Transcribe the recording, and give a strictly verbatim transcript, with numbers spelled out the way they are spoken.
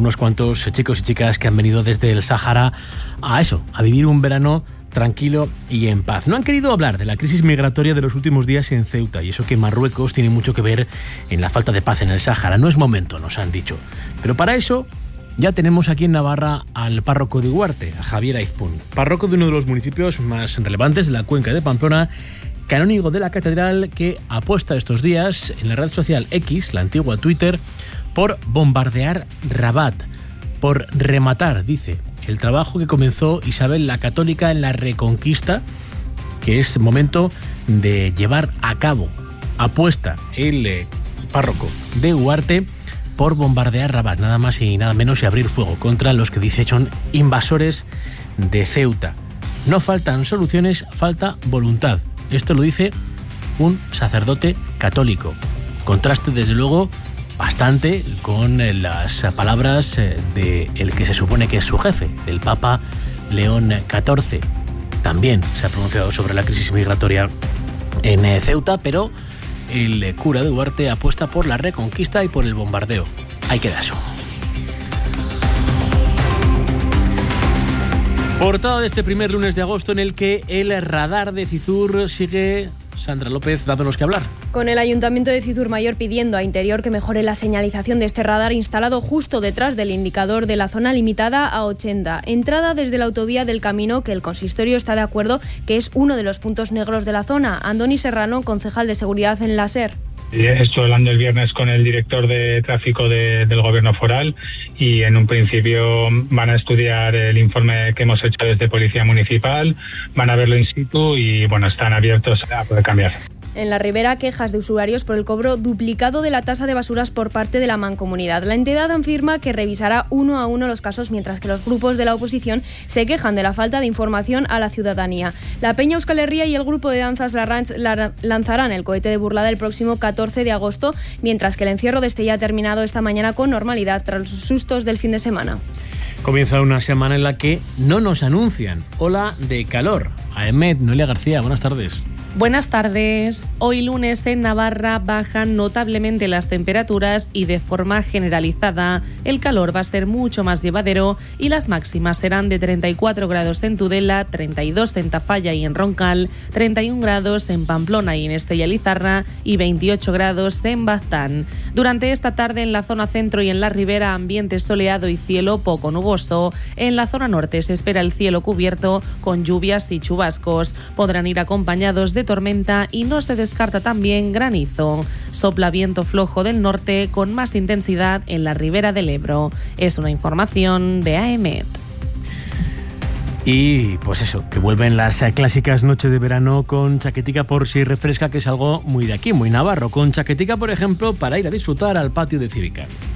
unos cuantos chicos y chicas que han venido desde el Sáhara a eso, a vivir un verano tranquilo y en paz. No han querido hablar de la crisis migratoria de los últimos días en Ceuta, y eso que Marruecos tiene mucho que ver en la falta de paz en el Sáhara. No es momento, nos han dicho. Pero para eso ya tenemos aquí en Navarra al párroco de Huarte, a Javier Aizpún, párroco de uno de los municipios más relevantes de la cuenca de Pamplona, canónigo de la catedral, que apuesta estos días en la red social X, la antigua Twitter, por bombardear Rabat, por rematar, dice, el trabajo que comenzó Isabel la Católica en la Reconquista, que es momento de llevar a cabo. Apuesta el eh, párroco de Huarte por bombardear Rabat, nada más y nada menos, y abrir fuego contra los que dice son invasores de Ceuta. No faltan soluciones, falta voluntad. Esto lo dice un sacerdote católico. Contraste, desde luego, bastante con las palabras de el que se supone que es su jefe, del Papa León catorce. También se ha pronunciado sobre la crisis migratoria en Ceuta, pero el cura de Huarte apuesta por la reconquista y por el bombardeo. Ahí queda eso. Portada de este primer lunes de agosto, en el que el radar de Cizur sigue, Sandra López, dándonos que hablar. Con el Ayuntamiento de Cizur Mayor pidiendo a Interior que mejore la señalización de este radar instalado justo detrás del indicador de la zona limitada a ochenta. Entrada desde la autovía del Camino, que el consistorio está de acuerdo que es uno de los puntos negros de la zona. Andoni Serrano, concejal de Seguridad en la SER. Estuve hablando el viernes con el director de tráfico de, del gobierno foral, y en un principio van a estudiar el informe que hemos hecho desde Policía Municipal, van a verlo in situ y bueno, están abiertos a poder cambiar. En la Ribera, quejas de usuarios por el cobro duplicado de la tasa de basuras por parte de la Mancomunidad. La entidad afirma que revisará uno a uno los casos, mientras que los grupos de la oposición se quejan de la falta de información a la ciudadanía. La Peña Euskal Herria y el grupo de danzas La Ranch lanzarán el cohete de burlada el próximo catorce de agosto, mientras que el encierro de Estella ha terminado esta mañana con normalidad tras los sustos del fin de semana. Comienza una semana en la que no nos anuncian ola de calor. A Emet, Noelia García, buenas tardes. Buenas tardes. Hoy lunes en Navarra bajan notablemente las temperaturas y de forma generalizada el calor va a ser mucho más llevadero y las máximas serán de treinta y cuatro grados en Tudela, treinta y dos en Tafalla y en Roncal, treinta y un grados en Pamplona y en Estella Lizarra y veintiocho grados en Baztán. Durante esta tarde en la zona centro y en la Ribera, ambiente soleado y cielo poco nuboso. En la zona norte se espera el cielo cubierto con lluvias y chubascos. Podrán ir acompañados de tormenta y no se descarta también granizo. Sopla viento flojo del norte con más intensidad en la Ribera del Ebro. Es una información de A E M E T. Y pues eso, que vuelven las clásicas noches de verano con chaquetica por si refresca, que es algo muy de aquí, muy navarro. Con chaquetica, por ejemplo, para ir a disfrutar al patio de Cívica.